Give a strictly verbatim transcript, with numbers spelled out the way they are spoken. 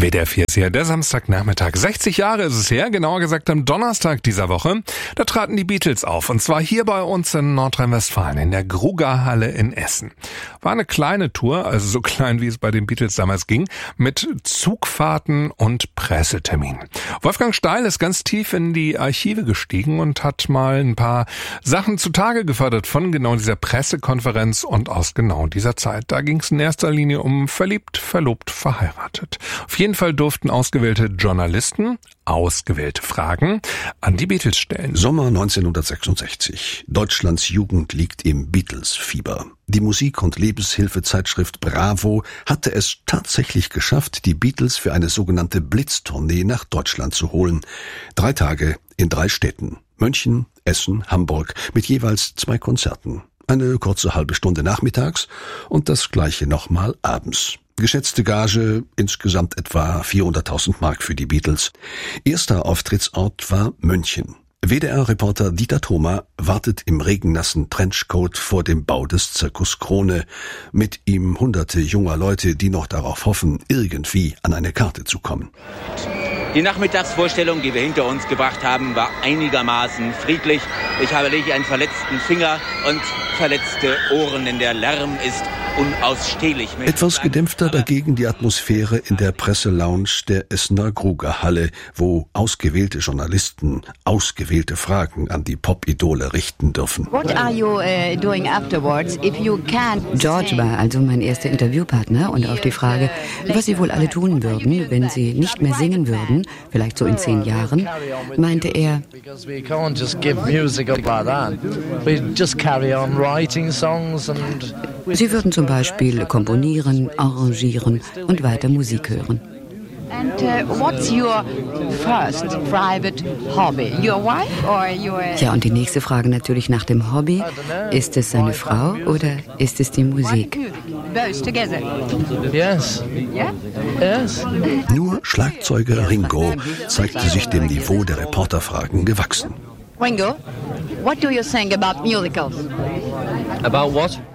W D R vier ist hier der Samstagnachmittag. sechzig Jahre ist es her, genauer gesagt am Donnerstag dieser Woche. Da traten die Beatles auf, und zwar hier bei uns in Nordrhein-Westfalen, in der Grugahalle in Essen. War eine kleine Tour, also so klein, wie es bei den Beatles damals ging, mit Zugfahrten und Presseterminen. Wolfgang Steil ist ganz tief in die Archive gestiegen und hat mal ein paar Sachen zutage gefördert von genau dieser Pressekonferenz und aus genau dieser Zeit. Da ging es in erster Linie um verliebt, verlobt, verheiratet. Auf jeden Fall durften ausgewählte Journalisten ausgewählte Fragen an die Beatles stellen. Sommer neunzehnhundertsechsundsechzig. Deutschlands Jugend liegt im Beatles-Fieber. Die Musik- und Lebenshilfezeitschrift Bravo hatte es tatsächlich geschafft, die Beatles für eine sogenannte Blitztournee nach Deutschland zu holen. Drei Tage in drei Städten. München, Essen, Hamburg, mit jeweils zwei Konzerten. Eine kurze halbe Stunde nachmittags und das gleiche nochmal abends. Geschätzte Gage insgesamt etwa vierhunderttausend Mark für die Beatles. Erster Auftrittsort war München. W D R-Reporter Dieter Thoma wartet im regennassen Trenchcoat vor dem Bau des Zirkus Krone. Mit ihm hunderte junger Leute, die noch darauf hoffen, irgendwie an eine Karte zu kommen. Die Nachmittagsvorstellung, die wir hinter uns gebracht haben, war einigermaßen friedlich. Ich habe lediglich einen verletzten Finger und verletzte Ohren, denn der Lärm ist unausstehlich. Etwas gedämpfter dagegen die Atmosphäre in der Presselounge der Essener Grugahalle, wo ausgewählte Journalisten ausgewählte Fragen an die Pop-Idole richten dürfen. What are you uh, doing afterwards if you can't? George war also mein erster Interviewpartner, und auf die Frage, was sie wohl alle tun würden, wenn sie nicht mehr singen würden, vielleicht so in zehn Jahren, meinte er, sie würden zum Beispiel komponieren, arrangieren und weiter Musik hören. And uh, what's your first private hobby? Your wife or your... Ja, und die nächste Frage natürlich nach dem Hobby. Ist es seine Frau oder ist es die Musik? Both together. Yes. Yeah? Yes. Nur Schlagzeuger Ringo zeigte sich dem Niveau der Reporterfragen gewachsen. Ringo, what do you think about musicals? About what?